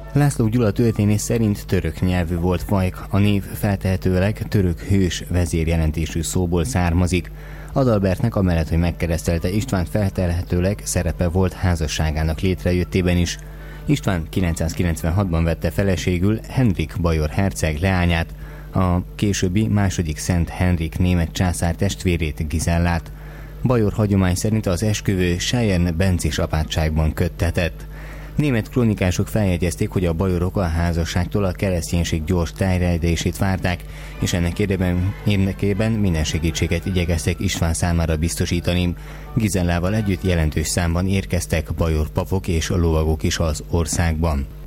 László Gyula történész szerint török nyelvű volt Vajk, a név feltehetőleg török hős vezérjelentésű szóból származik. Adalbertnek amellett, hogy megkeresztelte Istvánt, feltehetőleg szerepe volt házasságának létrejöttében is. István 996-ban vette feleségül Henrik bajor herceg leányát, a későbbi második Szent Henrik német császár testvérét, Gizellát. Bajor hagyomány szerint az esküvő Sejern bencés apátságban köttetett. Német krónikások feljegyezték, hogy a bajorok a házasságtól a kereszténység gyors terjedését várták, és ennek érdekében minden segítséget igyekeztek István számára biztosítani. Gizellával együtt jelentős számban érkeztek bajor papok és lovagok is az országban.